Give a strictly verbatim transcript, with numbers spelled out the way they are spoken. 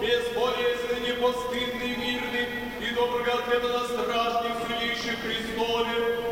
безболезненный, непостыдный, мирный и доброго ответа на страшных судейших Христове,